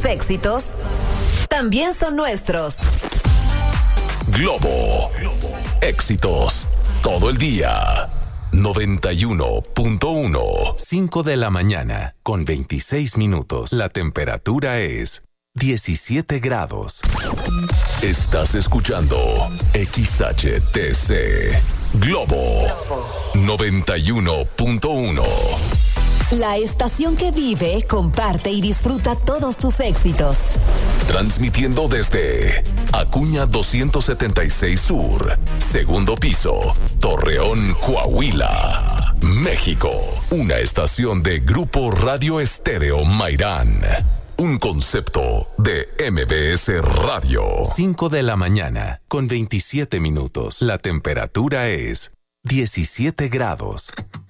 éxitos también son nuestros. Globo. Éxitos todo el día. 91.1. 5 de la mañana con 26 minutos. La temperatura es 17 grados. Estás escuchando XHTC. Globo 91.1. La estación que vive, comparte y disfruta todos tus éxitos. Transmitiendo desde Acuña 276 Sur, segundo piso, Torreón, Coahuila, México. Una estación de Grupo Radio Estéreo Mairán. Un concepto de MBS Radio. 5 de la mañana con 27 minutos. La temperatura es 17 grados.